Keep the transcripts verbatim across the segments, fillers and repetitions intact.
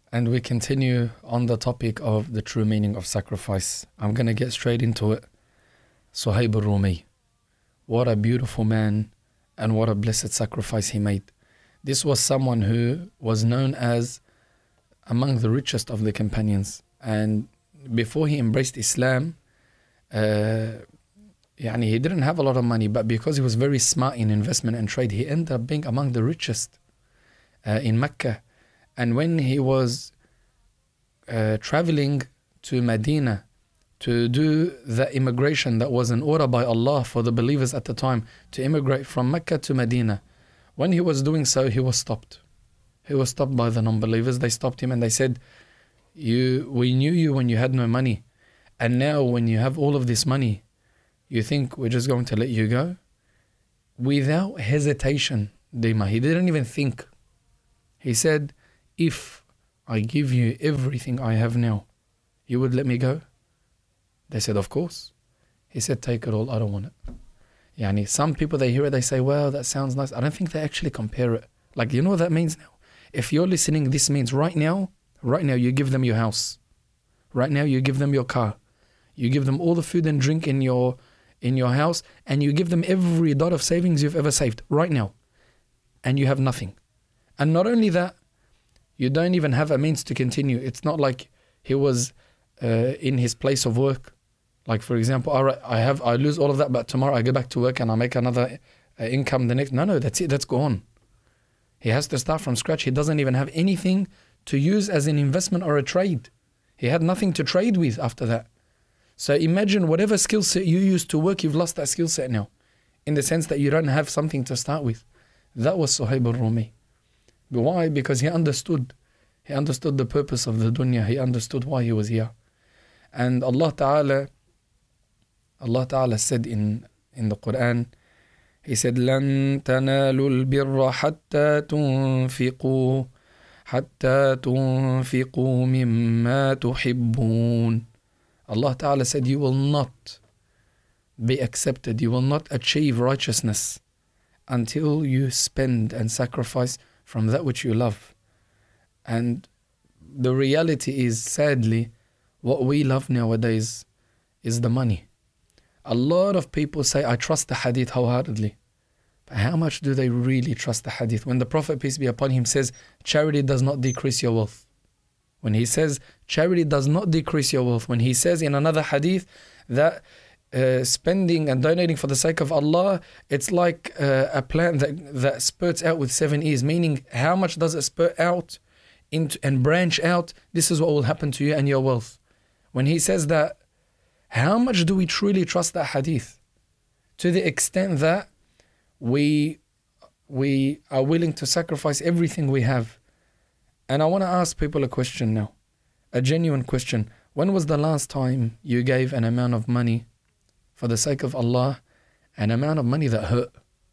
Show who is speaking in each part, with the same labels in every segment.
Speaker 1: And we continue on the topic of the true meaning of sacrifice. I'm going to get straight into it. Suhaib al-Rumi. What a beautiful man and what a blessed sacrifice he made. This was someone who was known as among the richest of the companions. And before he embraced Islam, uh, yani he didn't have a lot of money, but because he was very smart in investment and trade, he ended up being among the richest uh, in Mecca. And when he was uh, traveling to Medina to do the immigration that was in order by Allah for the believers at the time, to immigrate from Mecca to Medina, when he was doing so, he was stopped. He was stopped by the non-believers. They stopped him and they said, "You, we knew you when you had no money. And now when you have all of this money, you think we're just going to let you go?" Without hesitation, Dima, he didn't even think. He said, "If I give you everything I have now, you would let me go?" They said, "Of course." He said, "Take it all, I don't want it." Yani, some people, they hear it, they say, "Well, that sounds nice." I don't think they actually compare it. Like, you know what that means now? If you're listening, this means right now, right now you give them your house. Right now you give them your car. You give them all the food and drink in your in your house, and you give them every dot of savings you've ever saved right now. And you have nothing. And not only that, you don't even have a means to continue. It's not like he was uh, in his place of work. Like, for example, all right, I have I lose all of that, but tomorrow I go back to work and I make another uh, income the next. No, no, that's it. That's gone. He has to start from scratch. He doesn't even have anything to use as an investment or a trade. He had nothing to trade with after that. So imagine whatever skill set you used to work, you've lost that skill set now, in the sense that you don't have something to start with. That was Suhaib al-Rumi. But why? Because he understood. He understood the purpose of the dunya. He understood why he was here. And Allah Ta'ala, Allah Ta'ala said in, in the Quran, He said, لَن تَنَالُوا الْبِرَّ حَتَّى تُنْفِقُوا حَتَّى تُنْفِقُوا مِمَّا تُحِبُّونَ. Allah Ta'ala said, you will not be accepted, you will not achieve righteousness until you spend and sacrifice from that which you love. And the reality is, sadly, what we love nowadays is the money. A lot of people say, I trust the hadith wholeheartedly. But how much do they really trust the hadith? When the Prophet, peace be upon him, says, charity does not decrease your wealth. When he says, charity does not decrease your wealth. When he says in another hadith that uh, spending and donating for the sake of Allah, it's like uh, a plant that, that spurts out with seven ears. Meaning, how much does it spurt out into, and branch out? This is what will happen to you and your wealth. When he says that, how much do we truly trust that hadith? To the extent that we we are willing to sacrifice everything we have. And I want to ask people a question now, a genuine question. When was the last time you gave an amount of money for the sake of Allah, an amount of money that hurt?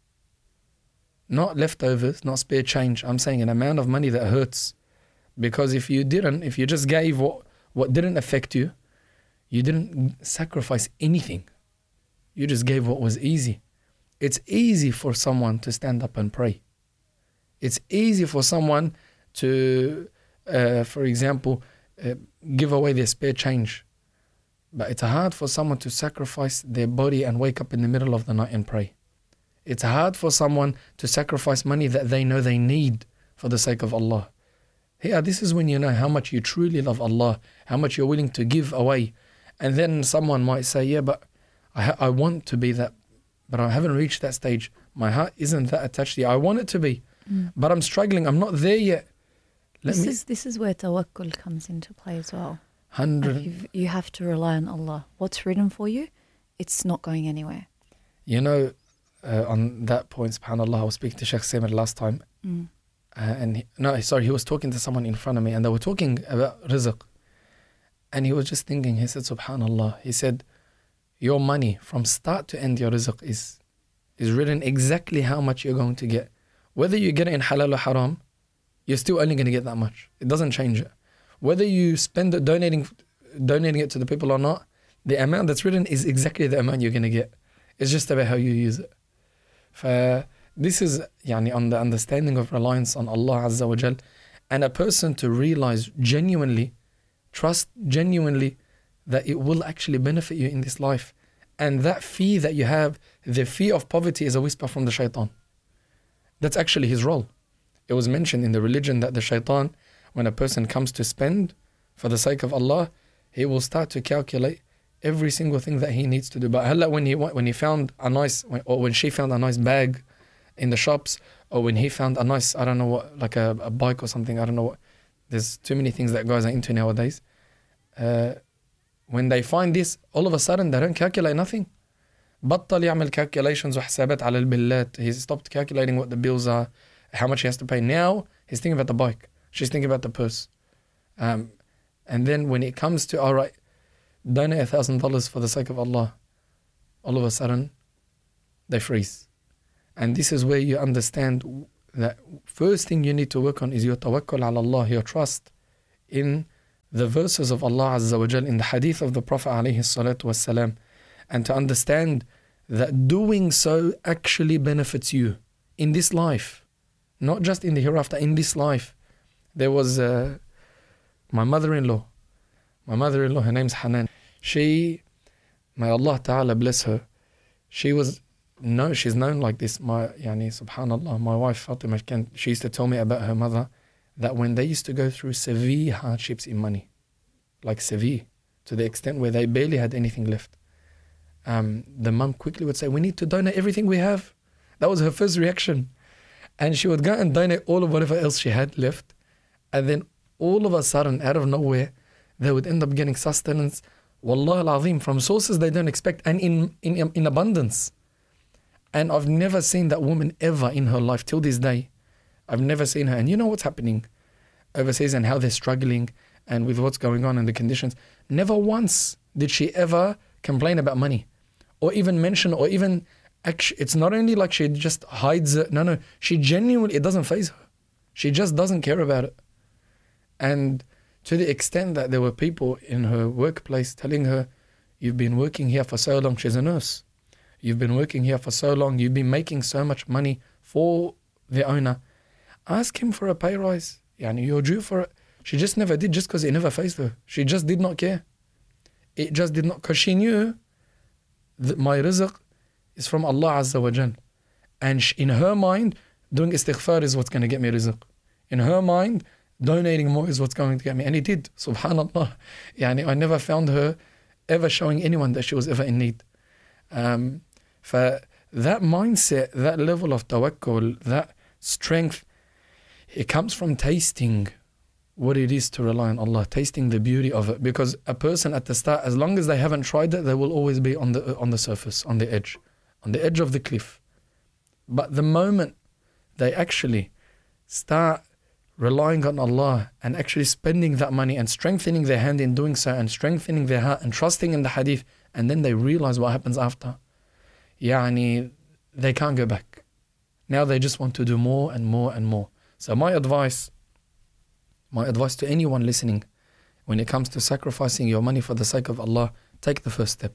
Speaker 1: Not leftovers, not spare change. I'm saying an amount of money that hurts. Because if you didn't, if you just gave what, what didn't affect you, you didn't sacrifice anything. You just gave what was easy. It's easy for someone to stand up and pray. It's easy for someone to, uh, for example, uh, give away their spare change. But it's hard for someone to sacrifice their body and wake up in the middle of the night and pray. It's hard for someone to sacrifice money that they know they need for the sake of Allah. Yeah, this is when you know how much you truly love Allah, how much you're willing to give away. And then someone might say, yeah, but I, ha- I want to be that, but I haven't reached that stage. My heart isn't that attached to you. I want it to be, mm. but I'm struggling. I'm not there yet. Let
Speaker 2: this
Speaker 1: me...
Speaker 2: is this is where tawakkul comes into play as well.
Speaker 1: Hundred.
Speaker 2: Like you have to rely on Allah. What's written for you, it's not going anywhere.
Speaker 1: You know, uh, on that point, subhanAllah, I was speaking to Sheikh Samir last time,
Speaker 2: mm.
Speaker 1: uh, and he, no, sorry, he was talking to someone in front of me, and they were talking about rizq. And he was just thinking, he said, subhanAllah, he said, your money from start to end, your rizq is is written exactly how much you're going to get. Whether you get it in halal or haram, you're still only going to get that much. It doesn't change it. Whether you spend it donating, donating it to the people or not, the amount that's written is exactly the amount you're going to get. It's just about how you use it. For this is yani, on the understanding of reliance on Allah Azza wa Jal. And a person to realize genuinely, trust genuinely that it will actually benefit you in this life. And that fear that you have, the fear of poverty, is a whisper from the shaitan. That's actually his role. It was mentioned in the religion that the shaitan, when a person comes to spend for the sake of Allah, he will start to calculate every single thing that he needs to do. But hala, when he when he found a nice, or when she found a nice bag in the shops, or when he found a nice, I don't know what, like a, a bike or something, I don't know what. There's too many things that guys are into nowadays. Uh, when they find this, all of a sudden they don't calculate nothing. بطل يعمل calculations وحسابات على البلات. He stopped calculating what the bills are, how much he has to pay. Now he's thinking about the bike. She's thinking about the purse. Um, and then when it comes to, all right, donate a thousand dollars for the sake of Allah, all of a sudden they freeze. And this is where you understand that first thing you need to work on is your tawakkul ala Allah, your trust in the verses of Allah Azza wa Jal, in the hadith of the Prophet alayhi salatu wassalam, and to understand that doing so actually benefits you in this life, not just in the hereafter, in this life. There was uh, my mother-in-law, my mother-in-law, her name's Hanan. She, may Allah Ta'ala bless her, she was, no, she's known like this. My, yani, subhanallah, my wife Fatima, she used to tell me about her mother, that when they used to go through severe hardships in money, like severe, to the extent where they barely had anything left, um, the mum quickly would say, we need to donate everything we have. That was her first reaction. And she would go and donate all of whatever else she had left. And then all of a sudden, out of nowhere, they would end up getting sustenance, wallah al-azim, from sources they don't expect, and in, in, in abundance. And I've never seen that woman ever in her life till this day. I've never seen her. And you know what's happening overseas and how they're struggling and with what's going on and the conditions. Never once did she ever complain about money or even mention or even, actually, it's not only like she just hides it. No, no, she genuinely, it doesn't faze her. She just doesn't care about it. And to the extent that there were people in her workplace telling her, you've been working here for so long. She's a nurse. You've been working here for so long. You've been making so much money for the owner. Ask him for a pay rise. Yani, you're due for it. She just never did, just because it never faced her. She just did not care. It just did not, because she knew that my rizq is from Allah Azza wa Jal. And she, in her mind, doing istighfar is what's going to get me rizq. In her mind, donating more is what's going to get me. And it did, subhanallah. Yani, I never found her ever showing anyone that she was ever in need. Um, for that mindset, that level of tawakkul, that strength, it comes from tasting what it is to rely on Allah, tasting the beauty of it. Because a person at the start, as long as they haven't tried it, they will always be on the on the surface, on the edge, on the edge of the cliff. But the moment they actually start relying on Allah and actually spending that money and strengthening their hand in doing so and strengthening their heart and trusting in the hadith, and then they realize what happens after, yani, they can't go back. Now they just want to do more and more and more. So my advice, my advice to anyone listening, when it comes to sacrificing your money for the sake of Allah, take the first step.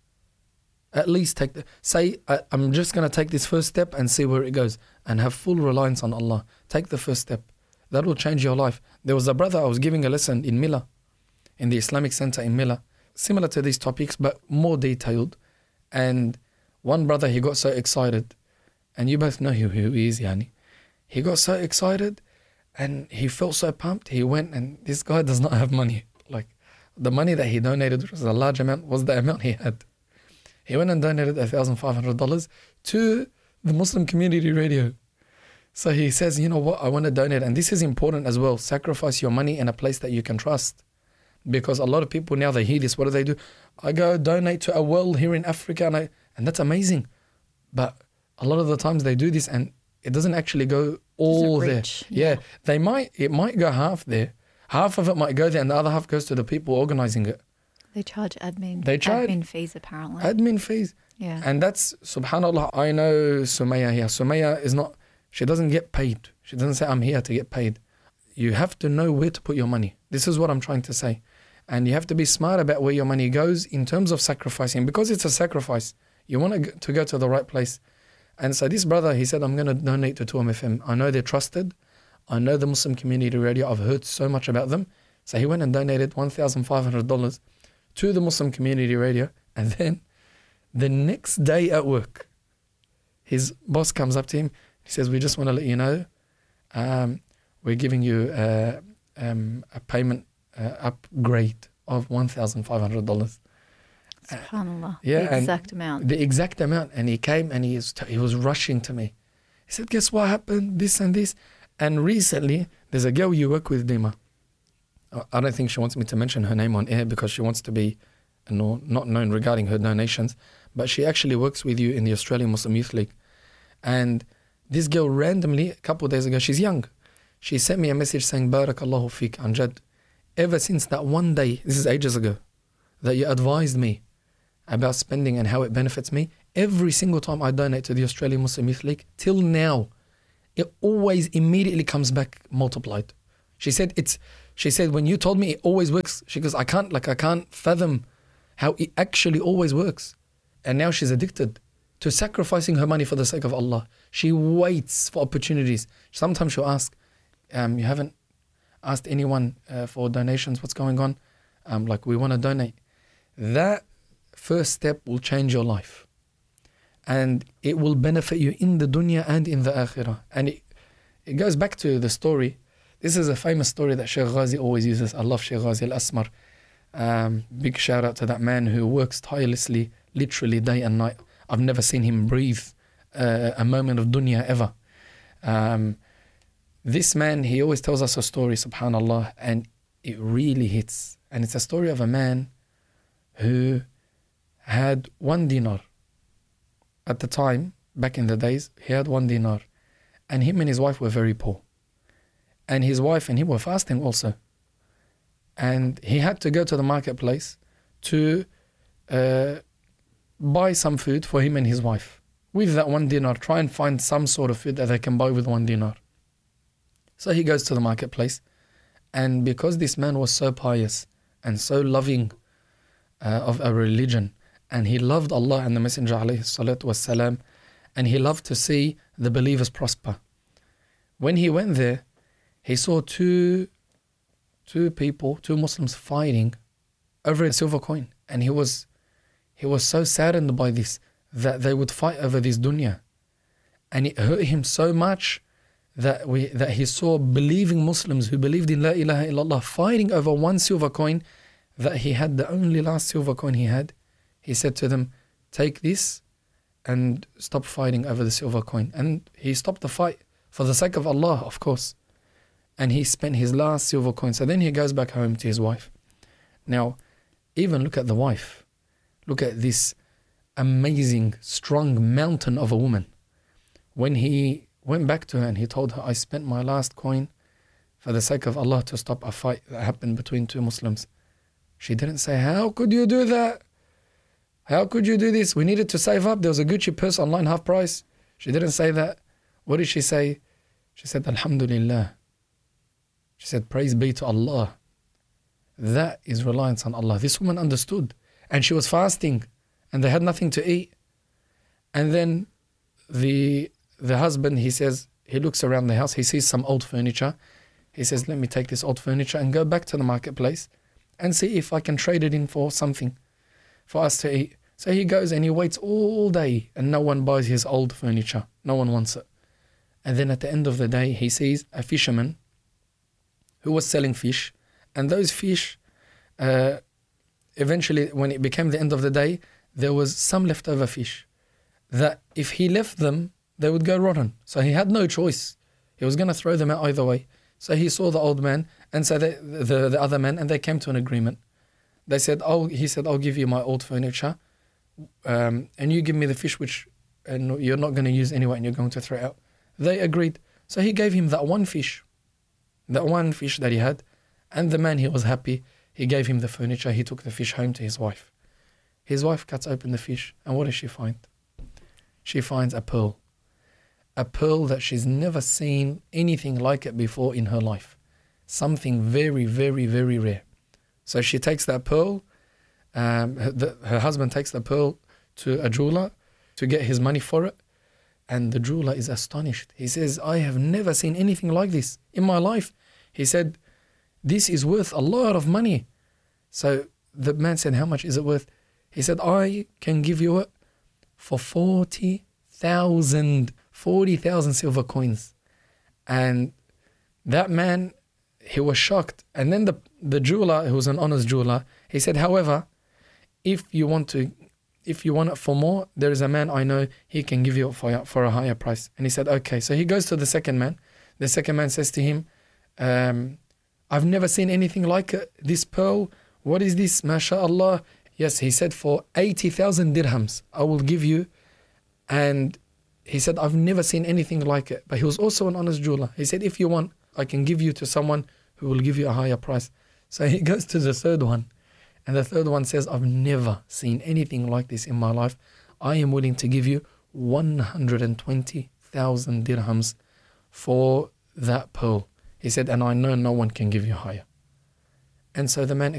Speaker 1: At least take the, say, I, I'm just going to take this first step and see where it goes, and have full reliance on Allah. Take the first step. That will change your life. There was a brother, I was giving a lesson in Mila, in the Islamic Center in Mila, similar to these topics, but more detailed. And one brother, he got so excited, and you both know who, who he is, Yani. He got so excited and he felt so pumped. He went, and this guy does not have money. Like, the money that he donated was a large amount, was the amount he had. He went and donated one thousand five hundred dollars to the Muslim Community Radio. So he says, you know what, I want to donate. And this is important as well. Sacrifice your money in a place that you can trust. Because a lot of people now, they hear this, what do they do? I go donate to a well here in Africa, and I, and that's amazing. But a lot of the times they do this and it doesn't actually go all there. Yeah. yeah, they might, it might go half there. Half of it might go there and the other half goes to the people organizing it.
Speaker 2: They charge admin,
Speaker 1: they charge
Speaker 2: admin fees apparently.
Speaker 1: Admin fees.
Speaker 2: Yeah.
Speaker 1: And that's, subhanAllah, I know Sumaya here. Sumaya is not, she doesn't get paid. She doesn't say, I'm here to get paid. You have to know where to put your money. This is what I'm trying to say. And you have to be smart about where your money goes in terms of sacrificing. Because it's a sacrifice, you want to, to go to the right place. And so this brother, he said, I'm going to donate to two M F M. I know they're trusted. I know the Muslim Community Radio. I've heard so much about them. So he went and donated one thousand five hundred dollars to the Muslim Community Radio. And then the next day at work, his boss comes up to him. He says, we just want to let you know, um, we're giving you uh, um, a payment uh, upgrade of one thousand five hundred dollars.
Speaker 2: SubhanAllah.
Speaker 1: Yeah,
Speaker 2: the
Speaker 1: and
Speaker 2: exact amount.
Speaker 1: The exact amount. And he came and he, is, he was rushing to me. He said, guess what happened? This and this. And recently, there's a girl you work with, Dima. I don't think she wants me to mention her name on air because she wants to be no, not known regarding her donations. But she actually works with you in the Australian Muslim Youth League. And this girl randomly, a couple of days ago, she's young. She sent me a message saying, Barakallahu feek, Amjad. Ever since that one day, this is ages ago, that you advised me about spending and how it benefits me, every single time I donate to the Australian Muslim Youth League, till now, it always immediately comes back multiplied. She said, it's, she said, when you told me it always works, she goes, I can't, like, I can't fathom how it actually always works. And now she's addicted to sacrificing her money for the sake of Allah. She waits for opportunities. Sometimes she'll ask, um, you haven't asked anyone uh, for donations, what's going on? Um, like, we want to donate. That first step will change your life. And it will benefit you in the dunya and in the akhirah. And it, it goes back to the story. This is a famous story that Sheikh Ghazi always uses. I love Sheikh Ghazi Al-Asmar. Um, big shout out to that man who works tirelessly, literally day and night. I've never seen him breathe uh, a moment of dunya ever. Um, this man, he always tells us a story, subhanallah, and it really hits. And it's a story of a man who had one dinar. At the time, back in the days, he had one dinar. And him and his wife were very poor. And his wife and he were fasting also. And he had to go to the marketplace to uh, buy some food for him and his wife. With that one dinar, try and find some sort of food that they can buy with one dinar. So he goes to the marketplace. And because this man was so pious and so loving uh, of a religion, and he loved Allah and the Messenger alayhi salatu wassalam, and he loved to see the believers prosper. When he went there, he saw two, two people, two Muslims fighting over a silver coin. And he was, he was so saddened by this, that they would fight over this dunya. And it hurt him so much that we that he saw believing Muslims who believed in La ilaha illallah fighting over one silver coin, that he had the only last silver coin he had. He said to them, take this and stop fighting over the silver coin. And he stopped the fight for the sake of Allah, of course. And he spent his last silver coin. So then he goes back home to his wife. Now, even look at the wife. Look at this amazing, strong mountain of a woman. When he went back to her and he told her, I spent my last coin for the sake of Allah to stop a fight that happened between two Muslims. She didn't say, how could you do that? How could you do this? We needed to save up. There was a Gucci purse online, half price. She didn't say that. What did she say? She said, Alhamdulillah. She said, praise be to Allah. That is reliance on Allah. This woman understood. And she was fasting. And they had nothing to eat. And then the the husband, he says, he looks around the house. He sees some old furniture. He says, let me take this old furniture and go back to the marketplace and see if I can trade it in for something for us to eat. So he goes and he waits all day and no one buys his old furniture. No one wants it. And then at the end of the day, he sees a fisherman who was selling fish. And those fish, uh, eventually, when it became the end of the day, there was some leftover fish that if he left them, they would go rotten. So he had no choice. He was going to throw them out either way. So he saw the old man and so they, the, the other man, and they came to an agreement. They said, "Oh," he said, "I'll give you my old furniture, um, and you give me the fish which and you're not going to use anyway, and you're going to throw it out." They agreed. So he gave him that one fish, that one fish that he had, and the man, he was happy. He gave him the furniture. He took the fish home to his wife. His wife cuts open the fish, and what does she find? She finds a pearl, a pearl that she's never seen anything like it before in her life. Something very, very, very rare. So she takes that pearl, um, her, the, her husband takes the pearl to a jeweler to get his money for it. And the jeweler is astonished. He says, I have never seen anything like this in my life. He said, this is worth a lot of money. So the man said, how much is it worth? He said, I can give you it for forty thousand, forty thousand silver coins. And that man, he was shocked. And then the, the jeweler, who was an honest jeweler, he said, however, if you want to, if you want it for more, there is a man I know, he can give you it for, for a higher price. And he said, okay. So he goes to the second man. The second man says to him, um, I've never seen anything like it. This pearl, what is this? MashaAllah. Yes, he said, for eighty thousand dirhams, I will give you. And he said, I've never seen anything like it. But he was also an honest jeweler. He said, if you want, I can give you to someone who will give you a higher price. So he goes to the third one. And the third one says, I've never seen anything like this in my life. I am willing to give you one hundred twenty thousand dirhams for that pearl. He said, and I know no one can give you higher. And so the man